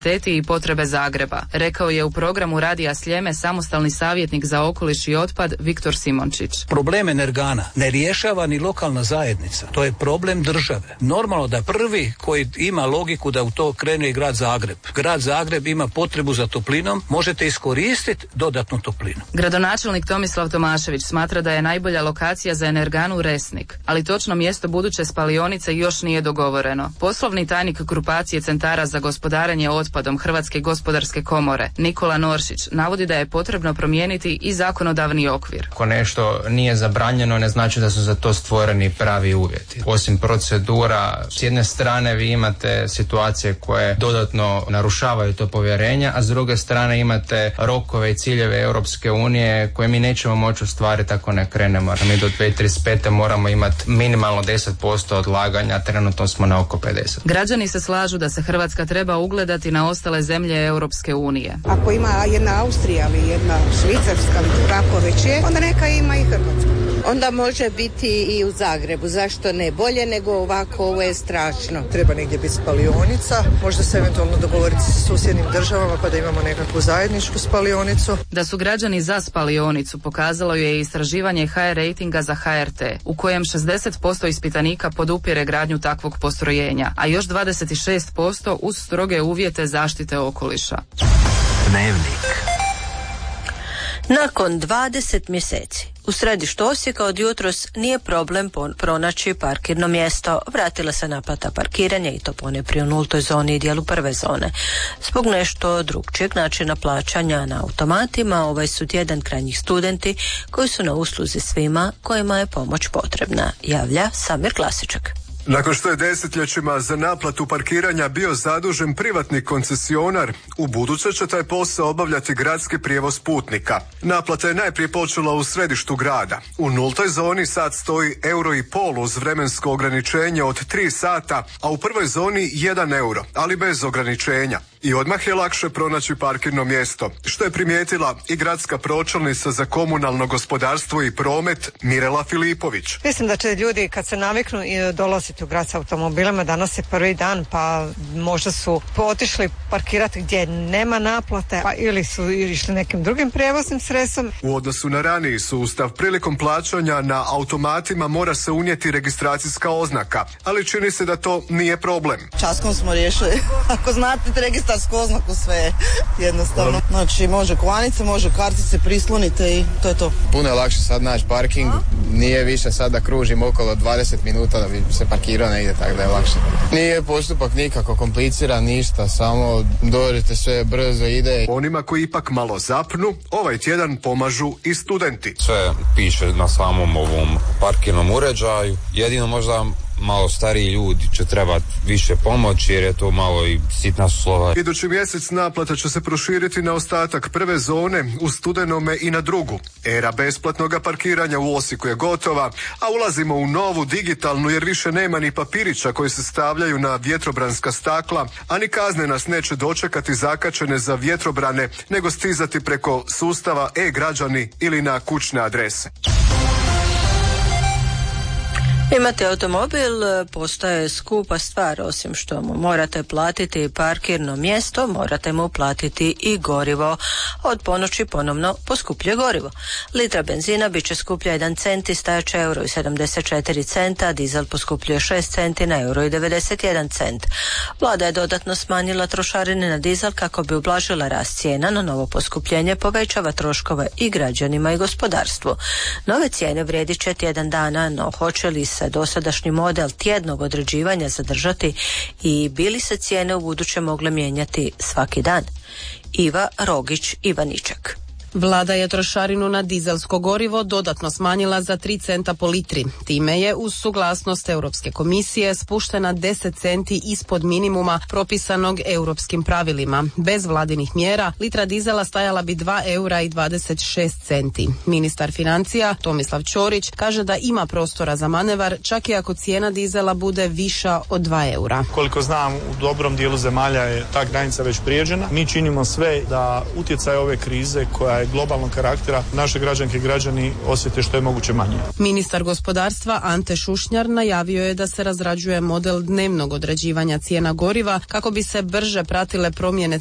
i potrebe Zagreba, rekao je u programu Radija Sljeme samostalni savjetnik za okoliš i otpad Viktor Simončić. Problem energana ne rješava ni lokalna zajednica, to je problem države. Normalno da prvi koji ima logiku da u to krene i grad Zagreb. Grad Zagreb ima potrebu za toplinom, možete iskoristiti dodatnu toplinu. Gradonačelnik Tomislav Tomašević smatra da je najbolja lokacija za energanu Resnik, ali točno mjesto buduće spalionice još nije dogovoreno. Poslovni tajnik grupacije centara za gospodarenje otpadom Hrvatske gospodarske komore Nikola Noršić navodi da je potrebno promijeniti i zakonodavni okvir. Ako nešto nije zabranjeno, ne znači da su za to stvoreni pravi uvjeti. Osim procedura, s jedne strane vi imate situacije koje dodatno narušavaju to povjerenje, a s druge strane imate rokove i ciljeve Europske unije koje mi nećemo moći ostvariti ako ne krenemo. Mi do 2035. moramo imati minimalno 10% odlaganja, trenutno smo na oko 50%. Građani se slažu da se Hrvatska treba ugledati na ostale zemlje Europske unije. Ako ima jedna Austrija ili jedna Švicarska ili kako već je, onda neka ima i Hrvatska. Onda može biti i u Zagrebu, zašto ne? Bolje nego ovako, ovo je strašno. Treba negdje biti spalionica, možda se eventualno dogovoriti sa susjednim državama pa da imamo nekakvu zajedničku spalionicu. Da su građani za spalionicu pokazalo je istraživanje HR ratinga za HRT, u kojem 60% ispitanika podupire gradnju takvog postrojenja, a još 26% uz stroge uvjete zaštite okoliša. Dnevnik. Nakon 20 mjeseci u središtu Osijeka od jutros nije problem pronaći parkirno mjesto. Vratila se naplata parkiranja i to ponajprije u nultoj zoni i dijelu prve zone. Zbog nešto drugčijeg načina plaćanja na automatima, ovaj su tjedan krajnjih studenti koji su na usluzi svima kojima je pomoć potrebna, javlja Samir Klasičak. Nakon što je desetljećima za naplatu parkiranja bio zadužen privatni koncesionar, u buduće će taj posao obavljati gradski prijevoz putnika. Naplata je najprije počela u središtu grada. U nultoj zoni sad stoji €1,5 uz vremensko ograničenje od 3 sata, a u prvoj zoni €1, ali bez ograničenja. I odmah je lakše pronaći parkirno mjesto, što je primijetila i gradska pročelnica za komunalno gospodarstvo i promet Mirela Filipović. Mislim da će ljudi kad se naviknu dolaziti u grad s automobilima, danas je prvi dan pa možda su otišli parkirati gdje nema naplate, pa ili su išli nekim drugim prijevoznim sredstvom. U odnosu na raniji sustav, prilikom plaćanja na automatima mora se unijeti registracijska oznaka, ali čini se da to nije problem. Časkom smo riješili. Ako znate registarsku oznaku, sve je jednostavno. Znači može kovanice, može kartice, prislonite i to je to. Puno je lakše sad naći parking, nije više sad da kružim okolo 20 minuta da bi se parkirao negdje, tako da je lakše. Nije postupak nikako kompliciran, ništa, samo dođete, sve brzo ide. Onima koji ipak malo zapnu, ovaj tjedan pomažu i studenti. Sve piše na samom ovom parkirnom uređaju, jedino možda malo stariji ljudi će trebati više pomoći jer je to malo i sitna slova. Idući mjesec naplata će se proširiti na ostatak prve zone, u studenome i na drugu. Era besplatnog parkiranja u Osijeku je gotova, a ulazimo u novu digitalnu jer više nema ni papirića koji se stavljaju na vjetrobranska stakla, a ni kazne nas neće dočekati zakačene za vjetrobrane, nego stizati preko sustava e-građani ili na kućne adrese. Imate automobil, postaje skupa stvar, osim što mu morate platiti parkirno mjesto, morate mu platiti i gorivo. Od ponoći ponovno poskupljuje gorivo. Litra benzina bit će skuplja 1 cent i stajat će €1,74, a dizel poskupljuje 6 centi na €1,91 cent. Vlada je dodatno smanjila trošarine na dizel kako bi ublažila rast cijena, no novo poskupljenje povećava troškove i građanima i gospodarstvu. Nove cijene vrijedit će tjedan dana, no hoće li se dosadašnji model tjednog određivanja zadržati i bi li se cijene u buduće mogle mijenjati svaki dan? Iva Rogić, Ivaničak. Vlada je trošarinu na dizelsko gorivo dodatno smanjila za 3 centa po litri. Time je uz suglasnost Europske komisije spuštena 10 centi ispod minimuma propisanog europskim pravilima. Bez vladinih mjera litra dizela stajala bi €2,26. Ministar financija Tomislav Ćorić kaže da ima prostora za manevar čak i ako cijena dizela bude viša od €2. Koliko znam, u dobrom dijelu zemalja je ta granica već prijeđena. Mi činimo sve da utjecaj ove krize koja je globalnog karaktera, naše građanke i građani osjete što je moguće manje. Ministar gospodarstva Ante Šušnjar najavio je da se razrađuje model dnevnog određivanja cijena goriva kako bi se brže pratile promjene